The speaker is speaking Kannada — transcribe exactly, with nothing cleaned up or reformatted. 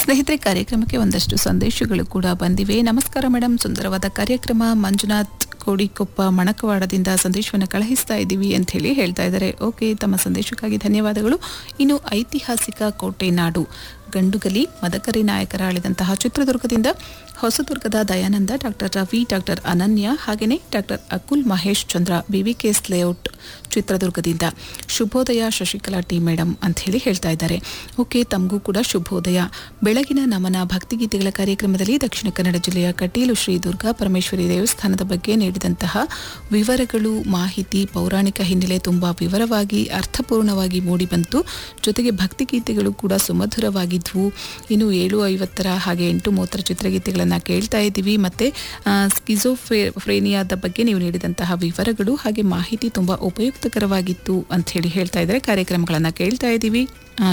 ಸ್ನೇಹಿತರೆ, ಕಾರ್ಯಕ್ರಮಕ್ಕೆ ಒಂದಷ್ಟು ಸಂದೇಶಗಳು ಕೂಡ ಬಂದಿವೆ. ನಮಸ್ಕಾರ ಮೇಡಮ್, ಸುಂದರವಾದ ಕಾರ್ಯಕ್ರಮ. ಮಂಜುನಾಥ್ ಕೋಡಿಕೊಪ್ಪ ಮಣಕವಾಡದಿಂದ ಸಂದೇಶವನ್ನು ಕಳುಹಿಸ್ತಾ ಇದ್ದೀವಿ ಅಂತ ಹೇಳಿ ಹೇಳ್ತಾ ಇದ್ದಾರೆ. ಓಕೆ, ತಮ್ಮ ಸಂದೇಶಕ್ಕಾಗಿ ಧನ್ಯವಾದಗಳು. ಇನ್ನು ಐತಿಹಾಸಿಕ ಕೋಟೆ ನಾಡು ಗಂಡುಗಲಿ ಮದಕರಿ ನಾಯಕರ ಆಳಿದಂತಹ ಚಿತ್ರದುರ್ಗದಿಂದ ಹೊಸದುರ್ಗದ ದಯಾನಂದ, ಡಾಕ್ಟರ್ ರವಿ, ಡಾಕ್ಟರ್ ಅನನ್ಯ, ಹಾಗೆಯೇ ಡಾಕ್ಟರ್ ಅಕುಲ್ ಮಹೇಶ್ ಚಂದ್ರ, ಬಿವಿಕೆಸ್ ಲೇಔಟ್ ಚಿತ್ರದುರ್ಗದಿಂದ ಶುಭೋದಯ ಶಶಿಕಲಾ ಟಿ ಮೇಡಮ್ ಅಂತ ಹೇಳಿ ಹೇಳ್ತಾ ಇದ್ದಾರೆ. ಓಕೆ, ತಮಗೂ ಕೂಡ ಶುಭೋದಯ. ಬೆಳಗಿನ ನಮನ ಭಕ್ತಿಗೀತೆಗಳ ಕಾರ್ಯಕ್ರಮದಲ್ಲಿ ದಕ್ಷಿಣ ಕನ್ನಡ ಜಿಲ್ಲೆಯ ಕಟೀಲು ಶ್ರೀ ದುರ್ಗಾ ಪರಮೇಶ್ವರಿ ದೇವಸ್ಥಾನದ ಬಗ್ಗೆ ನೀಡಿದಂತಹ ವಿವರಗಳು, ಮಾಹಿತಿ, ಪೌರಾಣಿಕ ಹಿನ್ನೆಲೆ ತುಂಬಾ ವಿವರವಾಗಿ ಅರ್ಥಪೂರ್ಣವಾಗಿ ಮೂಡಿಬಂತು. ಜೊತೆಗೆ ಭಕ್ತಿಗೀತೆಗಳು ಕೂಡ ಸುಮಧುರವಾಗಿದ್ವು. ಇನ್ನು ಏಳು ಐವತ್ತರ ಹಾಗೆ ಎಂಟು ಮೂವತ್ತರ ಚಿತ್ರಗೀತೆಗಳನ್ನು ಕೇಳ್ತಾ ಇದ್ದೀವಿ. ಮತ್ತೆ ಸ್ಕಿಜೋಫ್ರೇನಿಯಾದ ಬಗ್ಗೆ ನೀವು ನೀಡಿದಂತಹ ವಿವರಗಳು ಹಾಗೆ ಮಾಹಿತಿ ತುಂಬಾ ಉಪಯುಕ್ತಕರವಾಗಿತ್ತು ಅಂತ ಹೇಳಿ ಹೇಳ್ತಾ ಇದ್ದಾರೆ. ಕಾರ್ಯಕ್ರಮಗಳನ್ನು ಕೇಳ್ತಾ ಇದ್ದೀವಿ.